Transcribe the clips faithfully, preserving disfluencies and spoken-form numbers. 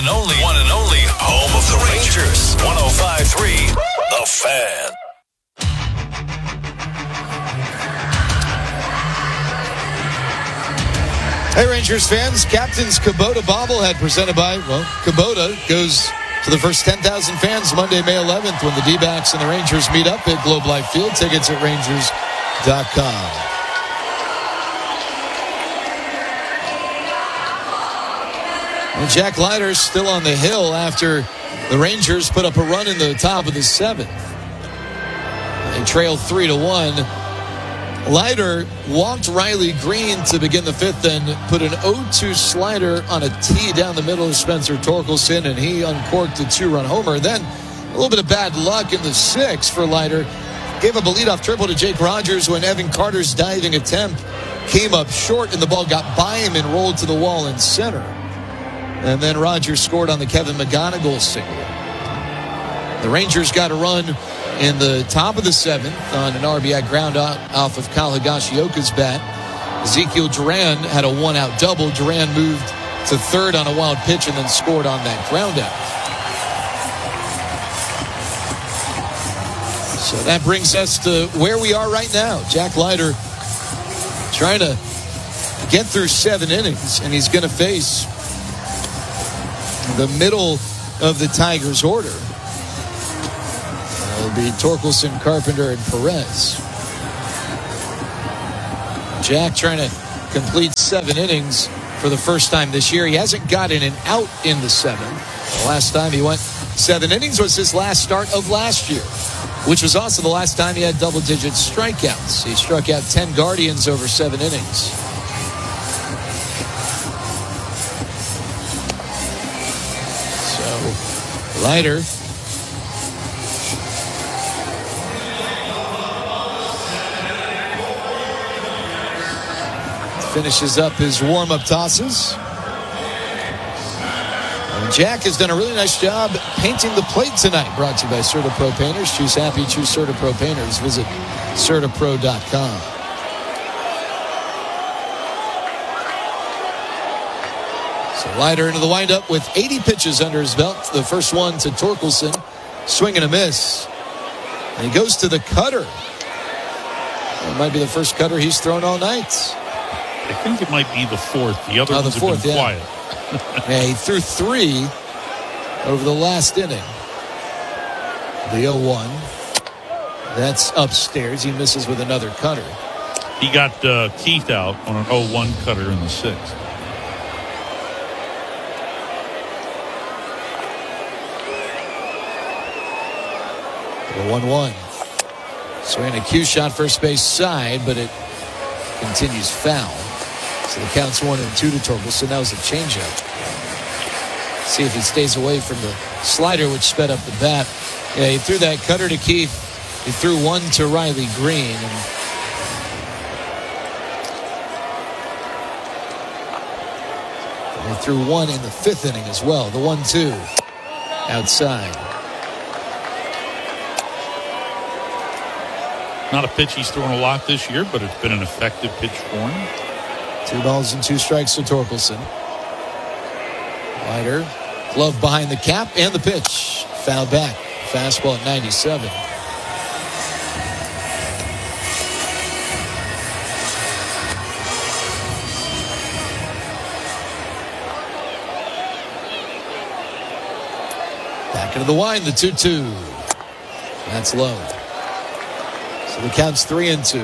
And only one and only home of the Rangers. one oh five point three The Fan. Hey, Rangers fans, Captain's Kubota bobblehead presented by, well, Kubota goes to the first ten thousand fans Monday, May eleventh when the D-backs and the Rangers meet up at Globe Life Field. Tickets at Rangers dot com. And Jack Leiter still on the hill after the Rangers put up a run in the top of the seventh. They trailed three to one. Leiter walked Riley Green to begin the fifth and put an oh two slider on a tee down the middle of Spencer Torkelson, and he uncorked a two-run homer. Then a little bit of bad luck in the sixth for Leiter. Gave up a leadoff triple to Jake Rogers when Evan Carter's diving attempt came up short and the ball got by him and rolled to the wall in center. And then Rogers scored on the Kevin McGonigal single. The Rangers got a run in the top of the seventh on an R B I ground out off of Kyle Higashioka's bat. Ezekiel Duran had a one-out double. Duran moved to third on a wild pitch and then scored on that ground out. So that brings us to where we are right now. Jack Leiter trying to get through seven innings, and he's going to face the middle of the Tigers' order. It'll be Torkelson, Carpenter, and Perez. Jack trying to complete seven innings for the first time this year. He hasn't gotten an out in the seventh. The last time he went seven innings was his last start of last year, which was also the last time he had double-digit strikeouts. He struck out ten Guardians over seven innings. Leiter finishes up his warm-up tosses. And Jack has done a really nice job painting the plate tonight. Brought to you by CertaPro Painters. Choose happy, choose CertaPro Painters. Visit Certa Pro dot com. So Leiter into the windup with eighty pitches under his belt. The first one to Torkelson. Swing and a miss. And he goes to the cutter. It might be the first cutter he's thrown all night. I think it might be the fourth. The other oh, ones the fourth, have been yeah. quiet. Yeah, he threw three over the last inning. The oh one. That's upstairs. He misses with another cutter. He got uh, Keith out on an oh one cutter in the sixth. The one one. Swing a cue shot first base side, but it continues foul. So the count's one and two to Torkelson. That was a changeup. See if he stays away from the slider, which sped up the bat. Yeah, he threw that cutter to Keith. He threw one to Riley Green. And he threw one in the fifth inning as well. The one two outside. Not a pitch he's thrown a lot this year, but it's been an effective pitch for him. Two balls and two strikes to Torkelson. Leiter, glove behind the cap and the pitch. Foul back. Fastball at ninety-seven. Back into the wind, the two two. That's low. So the count's three and two.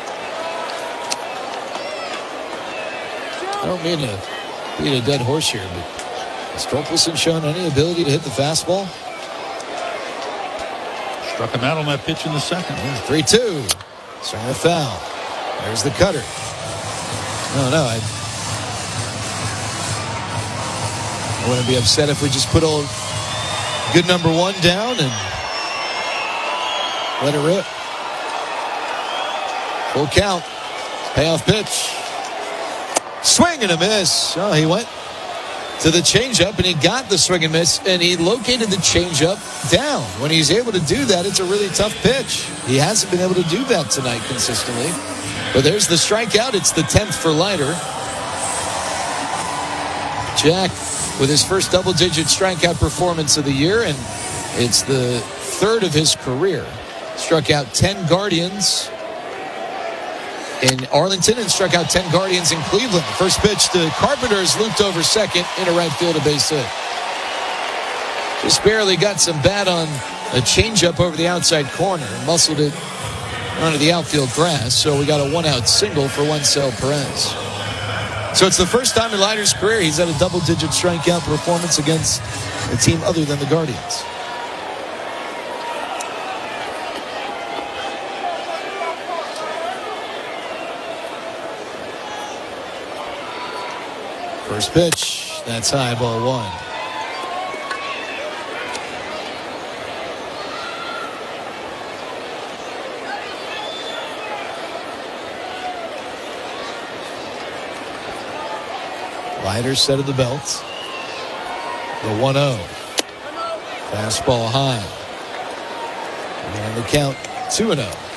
I don't mean to beat a dead horse here, but has Torkelson shown any ability to hit the fastball? Struck him out on that pitch in the second. Yeah, three two. Swing a foul. There's the cutter. No, no. I, I wouldn't be upset if we just put old good number one down and let it rip. Full count. Payoff pitch. Swing and a miss. Oh, he went to the changeup and he got the swing and miss and he located the changeup down. When he's able to do that, it's a really tough pitch. He hasn't been able to do that tonight consistently. But there's the strikeout. It's the tenth for Leiter. Jack with his first double-digit strikeout performance of the year, and it's the third of his career. Struck out ten Guardians in Arlington and struck out ten Guardians in Cleveland. First pitch to Carpenter is looped over second into right field, a base hit. Just barely got some bat on a changeup over the outside corner and muscled it onto the outfield grass. So we got a one-out single for Wenceel Perez. So it's the first time in Leiter's career he's had a double-digit strikeout performance against a team other than the Guardians. First pitch, that's high, ball one. Leiter set of the belt. The one oh. Fastball high. And the count two and oh.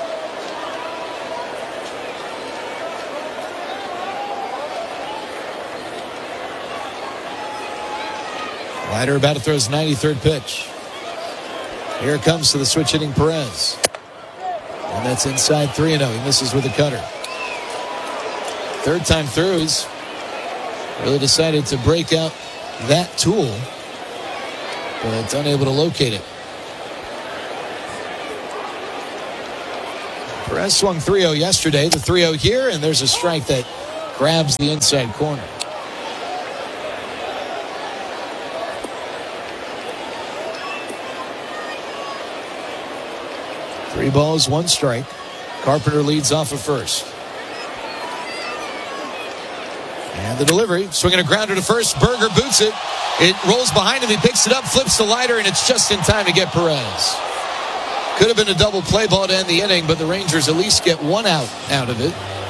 Leiter about to throw his ninety-third pitch. Here it comes to the switch hitting Perez. And that's inside three and oh. He misses with a cutter. Third time through, he's really decided to break out that tool, but unable to locate it. Perez swung three oh yesterday, the three oh here, and there's a strike that grabs the inside corner. Three balls, one strike. Carpenter leads off of first. And the delivery, swinging a grounder to first. Berger boots it. It rolls behind him. He picks it up, flips the Leiter, and it's just in time to get Perez. Could have been a double play ball to end the inning, but the Rangers at least get one out out of it.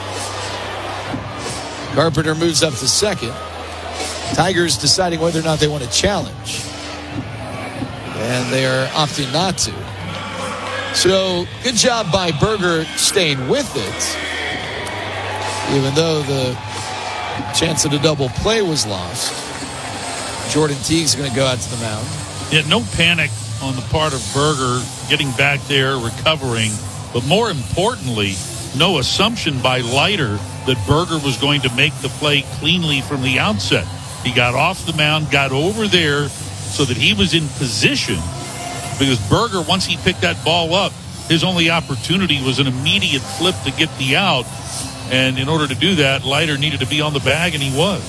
Carpenter moves up to second. Tigers deciding whether or not they want to challenge. And they are opting not to. So, good job by Berger staying with it, even though the chance at a double play was lost. Jordan Teague's going to go out to the mound. Yeah, no panic on the part of Berger getting back there, recovering, but more importantly, no assumption by Leiter that Berger was going to make the play cleanly from the outset. He got off the mound, got over there so that he was in position, because Berger, once he picked that ball up, his only opportunity was an immediate flip to get the out. And in order to do that, Leiter needed to be on the bag, and he was.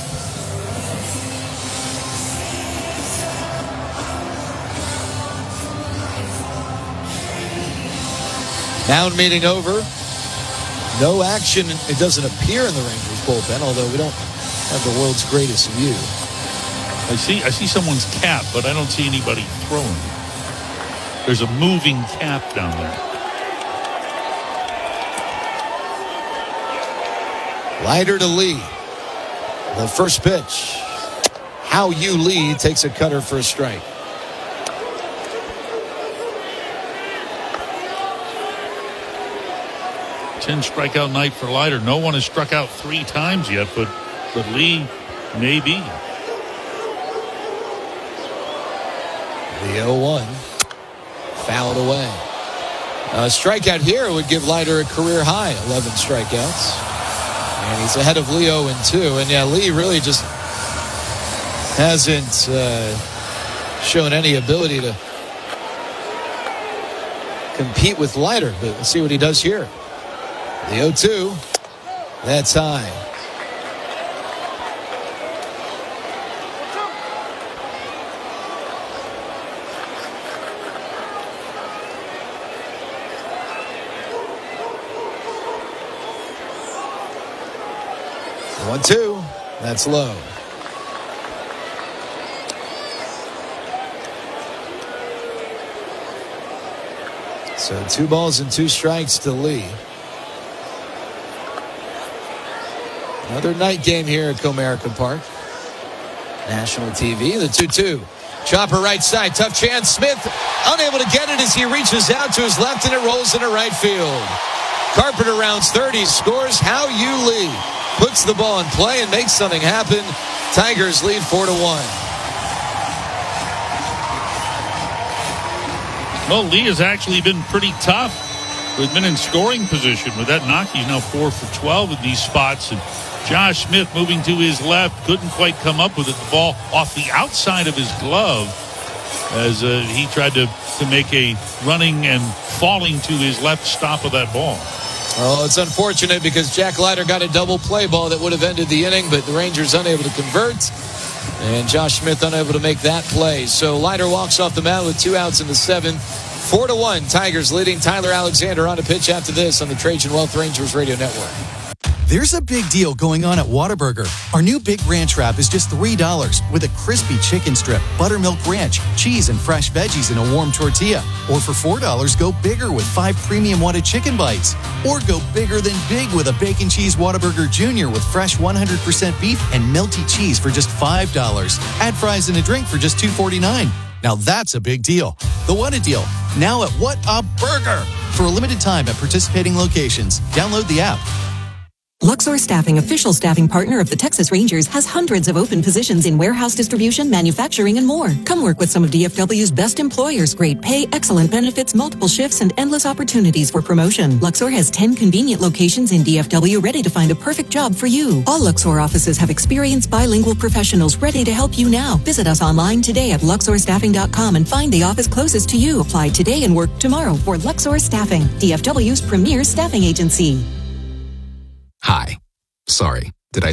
Mound meeting over. No action, it doesn't appear, in the Rangers bullpen, although we don't have the world's greatest view. I see I see someone's cap, but I don't see anybody throwing. There's a moving cap down there. Leiter to Lee. The first pitch. Hao-Yu Lee takes a cutter for a strike. ten strikeout night for Leiter. No one has struck out three times yet, but, but Lee may be. The oh one. Fouled away. A strikeout here would give Leiter a career high, eleven strikeouts. And he's ahead of Lee oh and two. And yeah, Lee really just hasn't uh, shown any ability to compete with Leiter. But let's see what he does here. The oh two. That's high. one two. That's low. So two balls and two strikes to Lee. Another night game here at Comerica Park. National T V, the two two. Chopper right side, tough chance. Smith unable to get it as he reaches out to his left, and it rolls into right field. Carpenter rounds third, he scores. Hao-Yu Lee puts the ball in play and makes something happen. Tigers lead four to one. Well, Lee has actually been pretty tough. We've been in scoring position with that knock. He's now four for twelve in these spots. And Josh Smith moving to his left, couldn't quite come up with it. The ball off the outside of his glove as uh, he tried to, to make a running and falling to his left stop of that ball. Oh, it's unfortunate because Jack Leiter got a double play ball that would have ended the inning, but the Rangers unable to convert, and Josh Smith unable to make that play. So Leiter walks off the mound with two outs in the seventh. Four to one, Tigers leading. Tyler Alexander on a pitch after this on the Trajan Wealth Rangers Radio Network. There's a big deal going on at Whataburger. Our new Big Ranch Wrap is just three dollars with a crispy chicken strip, buttermilk ranch, cheese, and fresh veggies in a warm tortilla. Or for four dollars, go bigger with five premium Whata chicken bites. Or go bigger than big with a Bacon Cheese Whataburger Junior with fresh one hundred percent beef and melty cheese for just five dollars. Add fries and a drink for just two forty-nine. Now that's a big deal. The Whata Deal, now at What a Burger. For a limited time at participating locations. Download the app. Luxor Staffing, official staffing partner of the Texas Rangers, has hundreds of open positions in warehouse distribution, manufacturing, and more. Come work with some of D F W's best employers. Great pay, excellent benefits, multiple shifts, and endless opportunities for promotion. Luxor has ten convenient locations in D F W ready to find a perfect job for you. All Luxor offices have experienced bilingual professionals ready to help you now. Visit us online today at luxor staffing dot com and find the office closest to you. Apply today and work tomorrow for Luxor Staffing, D F W's premier staffing agency. Hi. Sorry.